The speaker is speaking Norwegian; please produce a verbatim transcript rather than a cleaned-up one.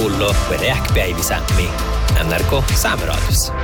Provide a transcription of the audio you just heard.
kuulda või React päevi saami N R K Saameraadios.